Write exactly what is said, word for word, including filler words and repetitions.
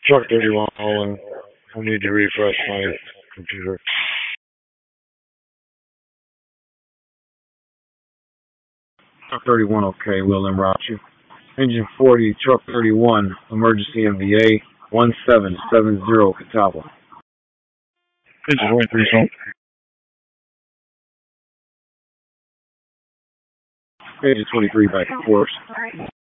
Truck thirty-one calling. I need to refresh my computer. Truck thirty-one, okay, we'll en route you. Engine forty, truck thirty-one, emergency M V A one seven seven zero Catawba. Engine twenty-three, so. Engine twenty-three back and forth.